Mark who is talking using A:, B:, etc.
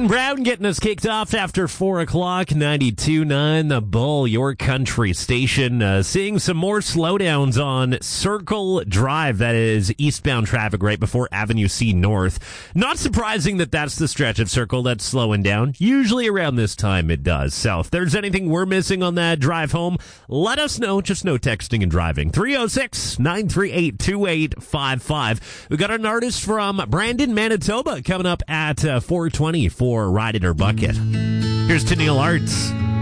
A: Jackson Brown getting us kicked off after 4 o'clock, 92.9 The Bull, your country station. Seeing some more slowdowns on Circle Drive, that is eastbound traffic right before Avenue C North. Not surprising that that's the stretch of Circle that's slowing down. Usually around this time it does. So if there's anything we're missing on that drive home, let us know. Just no texting and driving. 306-938-2855. We got an artist from Brandon, Manitoba coming up at 4:20 for Ride It or Bucket. Here's Tennille Arts.